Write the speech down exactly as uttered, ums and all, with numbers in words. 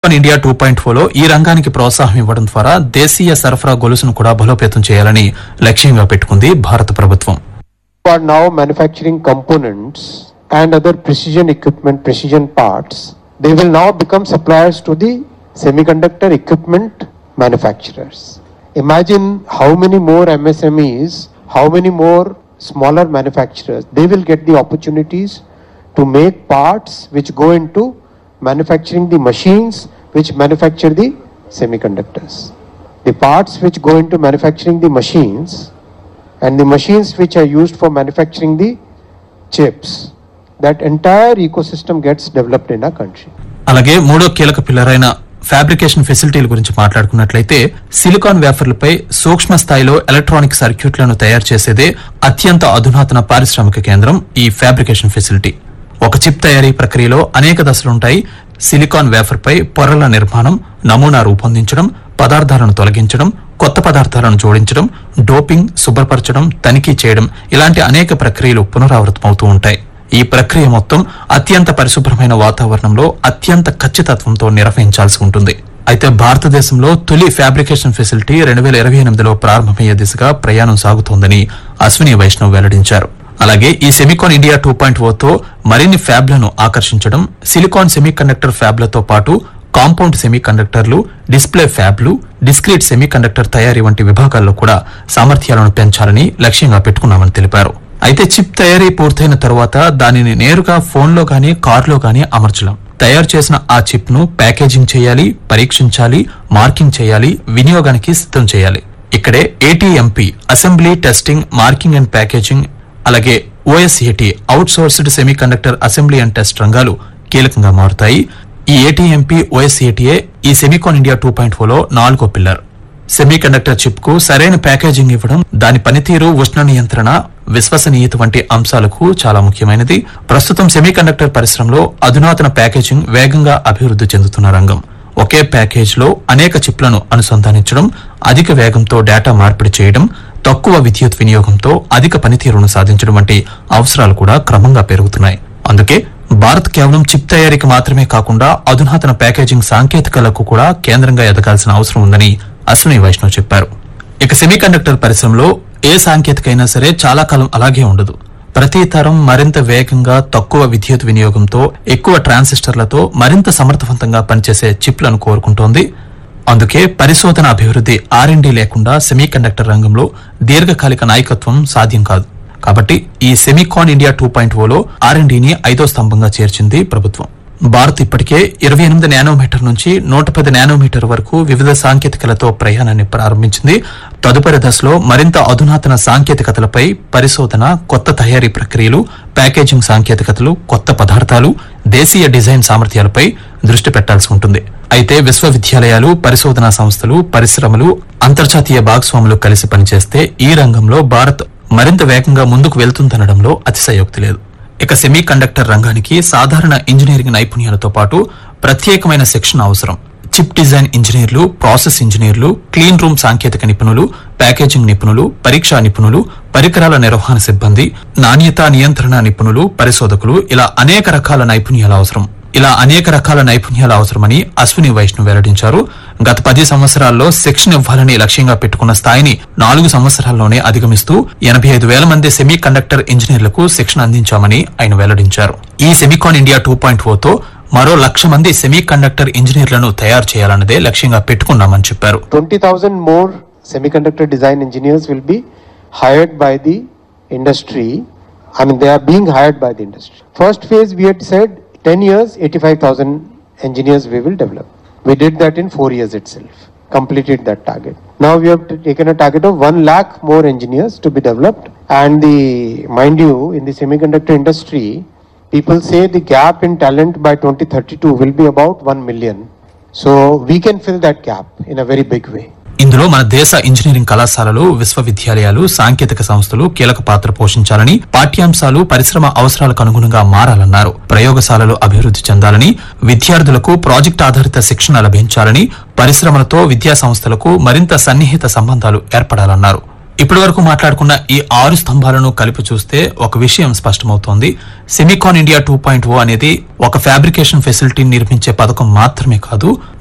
SEMICON India two point four లో ఈ రంగానికి ప్రోత్సాహం ఇవ్వడం ద్వారా దేశీయ సరఫరా గొలుసును కూడా బలోపేతం చేయాలని లక్ష్యంగా పెట్టుకుంది భారత ప్రభుత్వం. are now manufacturing components and other precision equipment, precision parts. They will now become suppliers to the semiconductor equipment manufacturers. Imagine how many more M S M Es, how many more smaller manufacturers, they will get the opportunities to make parts which go into manufacturing the machines which manufacture the semiconductors. The parts which go into manufacturing the machines and the machines which are used for manufacturing the chips, that entire ecosystem gets developed in our country. అలాగే మూడో కీలక pillar అయిన fabrication ఫెసిలిటీల గురించి మాట్లాడుకున్నట్లయితే silicon వేఫర్లపై సూక్ష్మ స్థాయిలో electronic సర్క్యూట్లను తయారు చేసేదే అత్యంత అధునాతన పారిశ్రామిక కేంద్రం ఈ ఫ్యాబ్రికేషన్ ఫెసిలిటీ. ఒక చిప్ తయారీ ప్రక్రియలో అనేక దశలుంటాయి. సిలికాన్ వేఫర్ పై పొరల నిర్మాణం, నమూనా రూపొందించడం, పదార్థాలను తొలగించడం, కొత్త పదార్థాలను జోడించడం, డోపింగ్, శుభ్రపరచడం, తనిఖీ చేయడం ఇలాంటి అనేక ప్రక్రియలు పునరావృతమవుతూ ఉంటాయి. ఈ ప్రక్రియ మొత్తం అత్యంత పరిశుభ్రమైన వాతావరణంలో అత్యంత ఖచ్చితత్వంతో నిర్వహించాల్సి ఉంటుంది. అయితే భారతదేశంలో తొలి ఫ్యాబ్రికేషన్ ఫెసిలిటీ రెండు వేల ఇరవై ఎనిమిదిలో ప్రారంభమయ్యే దిశగా ప్రయాణం సాగుతోందని అశ్విని వైష్ణవ్ వెల్లడించారు. అలాగే ఈ SEMICON India two point four తో మరిన్ని ఫ్యాబ్లను ఆకర్షించడం, సిలికాన్ సెమీకండక్టర్ ఫ్యాబ్లతో పాటు కాంపౌండ్ సెమీకండక్టర్లు, డిస్ప్లే ఫ్యాబ్లు, డిస్క్రీట్ సెమీకండక్టర్ తయారీ వంటి విభాగాల్లో కూడా సామర్థ్యాలను పెంచాలని లక్ష్యంగా పెట్టుకున్నామని తెలిపారు. అయితే చిప్ తయారీ పూర్తయిన తర్వాత దానిని నేరుగా ఫోన్లో గానీ కారులో గానీ అమర్చలేం. తయారు చేసిన ఆ చిప్ ను ప్యాకేజింగ్ చేయాలి, పరీక్షించాలి, మార్కింగ్ చేయాలి, వినియోగానికి సిద్ధం చేయాలి. ఇక్కడే ATMP assembly, testing, marking and packaging, అలాగే ఓఎస్ఏటీ out sourced semiconductor assembly and test రంగాలు కీలకంగా మారుతాయి. ఈ ఏటీఎంపీ, ఓఎస్ఏటీఏ ఈ SEMICON India two point four లో నాలుగో పిల్లర్. సెమీకండక్టర్ చిప్ కు సరైన ప్యాకేజింగ్ ఇవ్వడం, దాని పనితీరు, ఉష్ణ నియంత్రణ, విశ్వసనీయత వంటి అంశాలకు చాలా ముఖ్యమైనది. ప్రస్తుతం సెమీకండక్టర్ పరిశ్రమలో అధునాతన ప్యాకేజింగ్ వేగంగా అభివృద్ధి చెందుతున్న రంగం. ఒకే ప్యాకేజ్ లో అనేక చిప్లను అనుసంధానించడం, అధిక వేగంతో డేటా మార్పిడి చేయడం, తక్కువ విద్యుత్ వినియోగంతో అధిక పనితీరును సాధించడం వంటి అవసరాలు కూడా క్రమంగా పెరుగుతున్నాయి. అందుకే భారత్ కేవలం చిప్ తయారీకి మాత్రమే కాకుండా అధునాతన ప్యాకేజింగ్ సాంకేతికలకు కూడా కేంద్రంగా ఎదగాల్సిన అవసరం ఉందని అశ్విని వైష్ణవ్ చెప్పారు. ఇక సెమీకండక్టర్ పరిశ్రమలో ఏ సాంకేతిక అయినా సరే చాలా కాలం అలాగే ఉండదు. ప్రతి తరం మరింత వేగంగా, తక్కువ విద్యుత్ వినియోగంతో, ఎక్కువ ట్రాన్సిస్టర్లతో మరింత సమర్థవంతంగా పనిచేసే చిప్లను కోరుకుంటోంది. అందుకే పరిశోధన, అభివృద్ధి, ఆర్ అండ్ డి లేకుండా సెమీకండక్టర్ రంగంలో దీర్ఘకాలిక నాయకత్వం సాధ్యం కాదు. కాబట్టి ఈ SEMICON India two point four లో ఆర్ అండ్ డిని ఐదో స్తంభంగా చేర్చింది ప్రభుత్వం. భారత్ ఇప్పటికే ఇరవై ఎనిమిది నానోమీటర్ నుంచి నూట పది నానోమీటర్ వరకు వివిధ సాంకేతికలతో ప్రయాణాన్ని ప్రారంభించింది. తదుపరి దశలో మరింత అధునాతన సాంకేతికతలపై పరిశోధన, కొత్త తయారీ ప్రక్రియలు, ప్యాకేజింగ్ సాంకేతికతలు, కొత్త పదార్థాలు, దేశీయ డిజైన్ సామర్థ్యాలపై దృష్టి పెట్టాల్సి ఉంటుంది. అయితే విశ్వవిద్యాలయాలు, పరిశోధనా సంస్థలు, పరిశ్రమలు, అంతర్జాతీయ భాగస్వాములు కలిసి పనిచేస్తే ఈ రంగంలో భారత్ మరింత వేగంగా ముందుకు వెళ్తుందనడంలో అతిశయోక్తి లేదు. ఇక సెమీ కండక్టర్ రంగానికి సాధారణ ఇంజనీరింగ్ నైపుణ్యాలతో పాటు ప్రత్యేకమైన శిక్షణ అవసరం. చిప్ డిజైన్ ఇంజనీర్లు, ప్రాసెస్ ఇంజనీర్లు, క్లీన్ రూమ్ సాంకేతిక నిపుణులు, ప్యాకేజింగ్ నిపుణులు, పరీక్షా నిపుణులు, పరికరాల నిర్వహణ సిబ్బంది, నాణ్యతా నియంత్రణ నిపుణులు, పరిశోధకులు, ఇలా అనేక రకాల నైపుణ్యాల అవసరం. ఇలా అనేక రకాల నైపుణ్యాలు అవసరమని అశ్విని వైష్ణవ్ వెల్లడించారు. గత పది సంవత్సరాల్లో శిక్షణ ఇవ్వాలని లక్ష్యంగా పెట్టుకున్న స్థాయిని నాలుగు సంవత్సరాల్లోనే అధిగమిస్తూ ఎనభై ఐదు వేల మంది సెమీ కండక్టర్ ఇంజనీర్లకు శిక్షణ అందించామని ఆయన వెల్లడించారు. ఈ SEMICON India two point four తో మరో లక్ష మంది సెమీ కండక్టర్ ఇంజనీర్లను తయారు చేయాలన్నదే లక్ష్యంగా పెట్టుకున్నామని చెప్పారు. Twenty thousand more semiconductor design engineers will be hired by the industry. I mean they are being hired by the industry. First phase we had said ten years, eighty-five thousand engineers we will develop. We did that in four years itself, completed that target. Now we have taken a target of one lakh more engineers to be developed. And the, mind you, in the semiconductor industry, people say the gap in talent by twenty thirty-two will be about one million. So we can fill that gap in a very big way. ఇందులో మన దేశ engineering కళాశాలలు, విశ్వవిద్యాలయాలు, సాంకేతిక సంస్థలు కీలక పాత్ర పోషించాలని, పాఠ్యాంశాలు పరిశ్రమ అవసరాలకు అనుగుణంగా మారాలన్నారు. ప్రయోగశాలలు అభివృద్ధి చెందాలని, విద్యార్థులకు ప్రాజెక్ట్ ఆధారిత శిక్షణ లభించాలని, పరిశ్రమలతో విద్యా సంస్థలకు మరింత సన్నిహిత సంబంధాలు ఏర్పడాలన్నారు. ఇప్పటి వరకు మాట్లాడుకున్న ఈ ఆరు స్తంభాలను కలిపి చూస్తే ఒక విషయం స్పష్టమవుతోంది. సెమికాన్ ఇండియా టూ పాయింట్ ఓ అనేది ఒక ఫ్యాబ్రికేషన్ ఫెసిలిటీని నిర్మించే పథకం మాత్రమే కాదు,